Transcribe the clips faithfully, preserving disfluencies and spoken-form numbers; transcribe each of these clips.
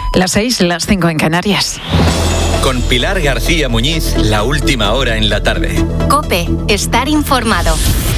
Las seis, las cinco en Canarias. Con Pilar García Muñiz, la última hora en la tarde. COPE, estar informado.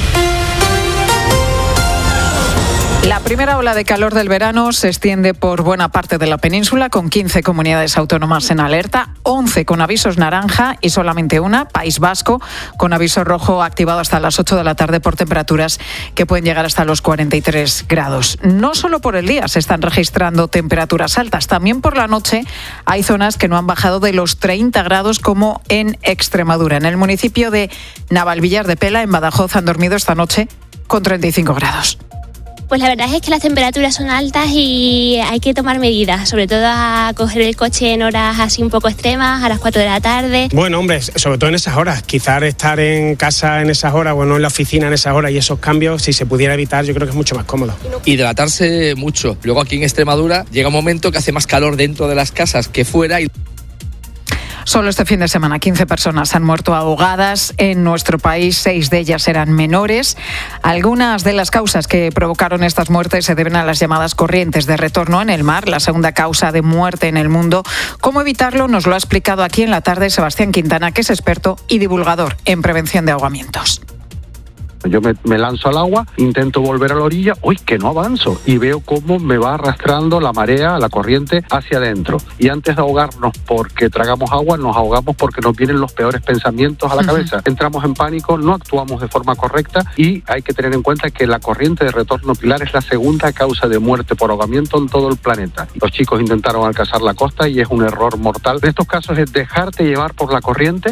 La primera ola de calor del verano se extiende por buena parte de la península, con quince comunidades autónomas en alerta, once con avisos naranja y solamente una, País Vasco, con aviso rojo activado hasta las ocho de la tarde por temperaturas que pueden llegar hasta los cuarenta y tres grados. No solo por el día se están registrando temperaturas altas, también por la noche hay zonas que no han bajado de los treinta grados, como en Extremadura. En el municipio de Navalvillar de Pela, en Badajoz, han dormido esta noche con treinta y cinco grados. Pues la verdad es que las temperaturas son altas y hay que tomar medidas, sobre todo a coger el coche en horas así un poco extremas, a las cuatro de la tarde. Bueno, hombre, sobre todo en esas horas, quizás estar en casa en esas horas o no en la oficina en esas horas, y esos cambios, si se pudiera evitar, yo creo que es mucho más cómodo. Hidratarse mucho. Luego aquí en Extremadura llega un momento que hace más calor dentro de las casas que fuera y... Solo este fin de semana quince personas han muerto ahogadas en nuestro país, seis de ellas eran menores. Algunas de las causas que provocaron estas muertes se deben a las llamadas corrientes de retorno en el mar, la segunda causa de muerte en el mundo. ¿Cómo evitarlo? Nos lo ha explicado aquí en la tarde Sebastián Quintana, que es experto y divulgador en prevención de ahogamientos. Yo me, me lanzo al agua, intento volver a la orilla, ¡uy, que no avanzo! Y veo cómo me va arrastrando la marea, la corriente, hacia adentro. Y antes de ahogarnos porque tragamos agua, nos ahogamos porque nos vienen los peores pensamientos a la cabeza. Entramos en pánico, no actuamos de forma correcta y hay que tener en cuenta que la corriente de retorno pilar es la segunda causa de muerte por ahogamiento en todo el planeta. Los chicos intentaron alcanzar la costa y es un error mortal. En estos casos es dejarte llevar por la corriente.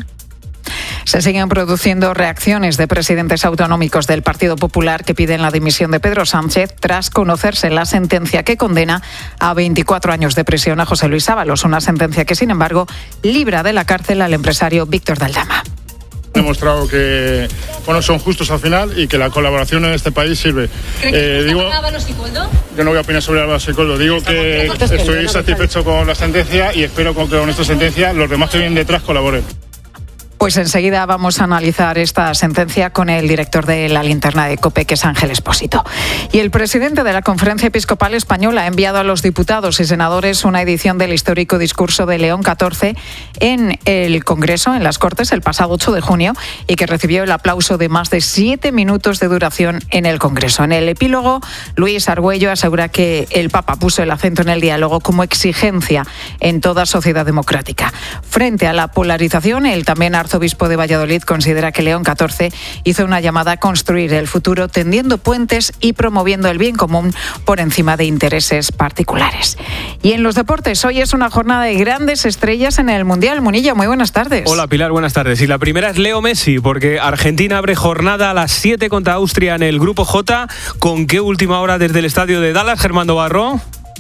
Se siguen produciendo reacciones de presidentes autonómicos del Partido Popular que piden la dimisión de Pedro Sánchez tras conocerse la sentencia que condena a veinticuatro años de prisión a José Luis Ábalos, una sentencia que, sin embargo, libra de la cárcel al empresario Víctor de Aldama. Ha demostrado que bueno, son justos al final y que la colaboración en este país sirve. Eh, digo, Ábalos y Coldo? Yo no voy a opinar sobre Ábalos y Coldo. Digo que estoy satisfecho con la sentencia y espero que con esta sentencia los demás que vienen detrás colaboren. Pues enseguida vamos a analizar esta sentencia con el director de la linterna de COPE, que es Ángel Expósito. Y el presidente de la Conferencia Episcopal Española ha enviado a los diputados y senadores una edición del histórico discurso de León catorce en el Congreso, en las Cortes, el pasado ocho de junio, y que recibió el aplauso de más de siete minutos de duración en el Congreso. En el epílogo, Luis Argüello asegura que el Papa puso el acento en el diálogo como exigencia en toda sociedad democrática. Frente a la polarización, el también arzobispo de Valladolid considera que León catorce hizo una llamada a construir el futuro tendiendo puentes y promoviendo el bien común por encima de intereses particulares. Y en los deportes, hoy es una jornada de grandes estrellas en el Mundial. Munilla, muy buenas tardes. Hola Pilar, buenas tardes. Y la primera es Leo Messi, porque Argentina abre jornada a las siete contra Austria en el Grupo J. ¿Con qué última hora desde el estadio de Dallas, Germán Barro?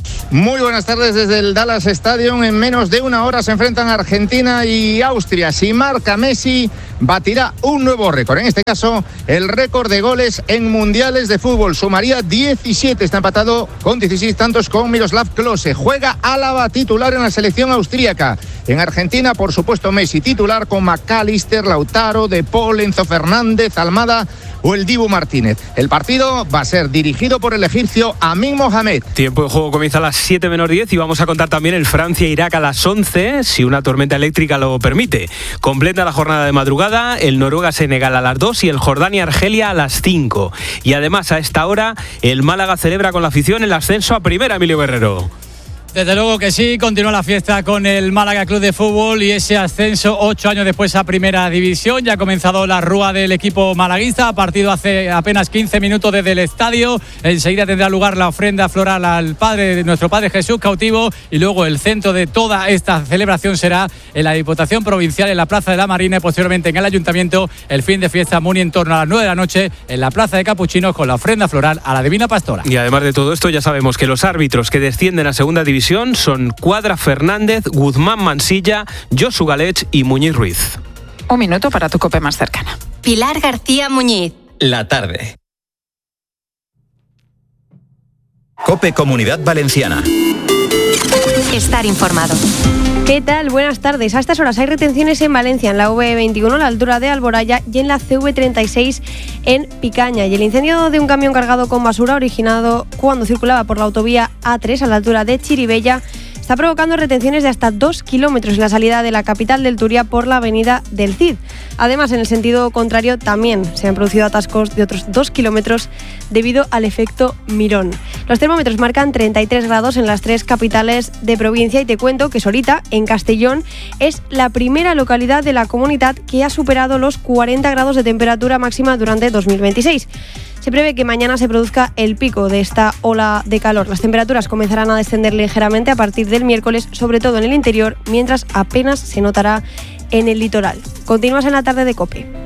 Muy buenas tardes desde el Dallas Stadium. En menos de una hora se enfrentan Argentina y Austria. Si marca Messi, batirá un nuevo récord. En este caso, el récord de goles en mundiales de fútbol. Sumaría diecisiete. Está empatado con dieciséis tantos con Miroslav Klose. Juega Álava titular en la selección austríaca. En Argentina, por supuesto, Messi titular con McAllister, Lautaro, De Paul, Enzo Fernández, Almada o el Dibu Martínez. El partido va a ser dirigido por el egipcio Amin Mohamed. Tiempo de juego comienza a las siete menos diez y vamos a contar también el Francia-Irak a las once, si una tormenta eléctrica lo permite. Completa la jornada de madrugada el Noruega-Senegal a las dos y el Jordania-Argelia a las cinco. Y además, a esta hora, el Málaga celebra con la afición el ascenso a primera, Emilio Guerrero. Desde luego que sí, continúa la fiesta con el Málaga Club de Fútbol y ese ascenso ocho años después a Primera División. Ya ha comenzado la rúa del equipo malaguista, partido hace apenas quince minutos desde el estadio. Enseguida tendrá lugar la ofrenda floral al Padre de nuestro Padre Jesús cautivo y luego el centro de toda esta celebración será en la Diputación Provincial, en la Plaza de la Marina y posteriormente en el Ayuntamiento. El fin de fiesta Muni en torno a las nueve de la noche en la Plaza de Capuchinos con la ofrenda floral a la Divina Pastora. Y además de todo esto, ya sabemos que los árbitros que descienden a Segunda División son Cuadra Fernández, Guzmán Mansilla, Josu Galech y Muñiz Ruiz. Un minuto para tu COPE más cercana. Pilar García Muñiz. La tarde. COPE Comunidad Valenciana. Estar informado. ¿Qué tal? Buenas tardes. A estas horas hay retenciones en Valencia, en la V veintiuno, a la altura de Alboraya, y en la C V treinta y seis en Picaña. Y el incendio de un camión cargado con basura originado cuando circulaba por la autovía A tres a la altura de Chiribella está provocando retenciones de hasta dos kilómetros en la salida de la capital del Turia por la avenida del Cid. Además, en el sentido contrario también se han producido atascos de otros dos kilómetros debido al efecto Mirón. Los termómetros marcan treinta y tres grados en las tres capitales de provincia y te cuento que Sorita, en Castellón, es la primera localidad de la comunidad que ha superado los cuarenta grados de temperatura máxima durante dos mil veintiséis. Se prevé que mañana se produzca el pico de esta ola de calor. Las temperaturas comenzarán a descender ligeramente a partir del miércoles, sobre todo en el interior, mientras apenas se notará en el litoral. Continúas en la tarde de COPE.